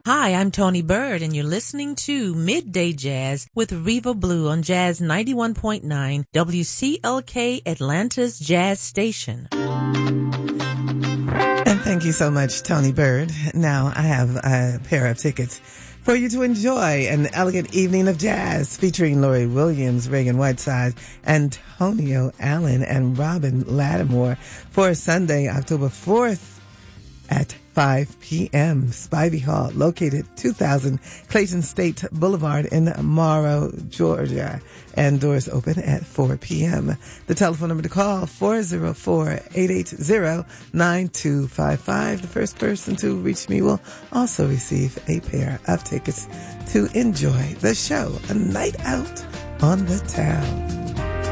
Hi, I'm Tony Bird, and you're listening to Midday Jazz with Reva Blue on Jazz 91.9 WCLK Atlanta's Jazz Station. And thank you so much, Tony Bird. Now I have a pair of tickets for you to enjoy an elegant evening of jazz featuring Laurie Williams, Reagan Whiteside, Antonio Allen, and Robin Lattimore for Sunday, October 4th at 5 p.m. Spivey Hall, located 2000 Clayton State Boulevard in Morrow, Georgia. And doors open at 4 p.m. The telephone number to call, 404-880-9255. The first person to reach me will also receive a pair of tickets to enjoy the show, A Night Out on the Town.